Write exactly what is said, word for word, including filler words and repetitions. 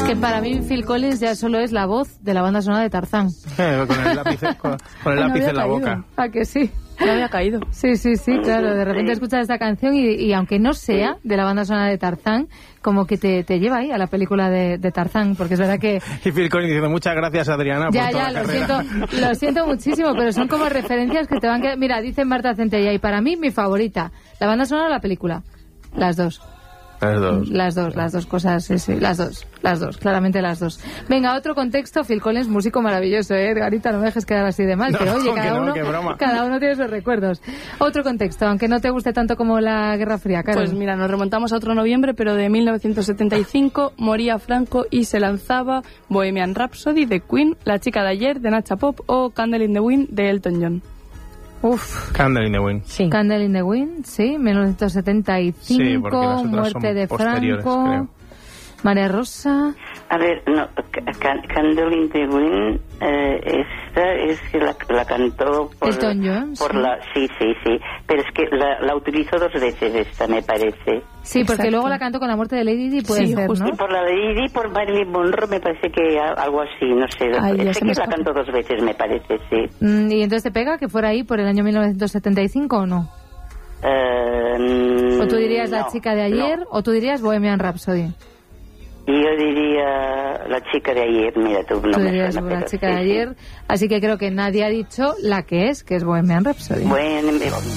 Que para mí Phil Collins ya solo es la voz de la banda sonora de Tarzán. Eh, con el lápiz, con, con el No lápiz había en la caído. boca. ¿A que sí? No había caído. Sí, sí, sí, claro. De repente escuchas esta canción y, y aunque no sea de la banda sonora de Tarzán, como que te, te lleva ahí a la película de, de Tarzán, porque es verdad que... Y Phil Collins diciendo muchas gracias, Adriana, Ya, por toda ya, la lo carrera. siento, lo siento muchísimo, pero son como referencias que te van a... Mira, dice Marta Centella, y para mí mi favorita, la banda sonora o la película. Las dos. Las dos. Las dos, las dos cosas, sí, sí, las dos, las dos, claramente las dos. Venga, otro contexto, Phil Collins, músico maravilloso, ¿eh? Edgarita, no me dejes quedar así de mal, No, pero oye, que cada, no, uno, que broma. cada uno tiene sus recuerdos. Otro contexto, aunque no te guste tanto como la Guerra Fría, Carol. Pues mira, nos remontamos a otro noviembre, pero de mil novecientos setenta y cinco, moría Franco y se lanzaba Bohemian Rhapsody de Queen, La chica de ayer de Nacha Pop o Candle in the Wind de Elton John. Uf. Candle in the Wind. Sí. Candle in the Wind, sí, mil novecientos setenta y cinco, Sí, porque las otras muerte son de posteriores, Franco, creo. María Rosa. A ver, no, Can- Candle in the Wind, eh, esta es que la, la cantó por, Elton John, por sí. la, sí, sí, sí, pero es que la, la utilizó dos veces esta, me parece. Sí, porque Exacto. luego la cantó con la muerte de Lady Di, puede Sí, ser, justo. ¿no? Y por la de Didi, por Marilyn Monroe, me parece que a- algo así, no sé. Ay, ya es se que me la escapa. cantó dos veces, me parece, sí. Mm, ¿Y entonces te pega que fuera ahí por el año mil novecientos setenta y cinco o no? Eh, ¿O tú dirías La no, chica de ayer no. o tú dirías Bohemian Rhapsody? Y yo diría la chica de ayer, mira, tú no tú me dirías suena, La pero chica sí, de sí. ayer. Así que creo que nadie ha dicho la que es, que es Bohemian Rhapsody. Bueno,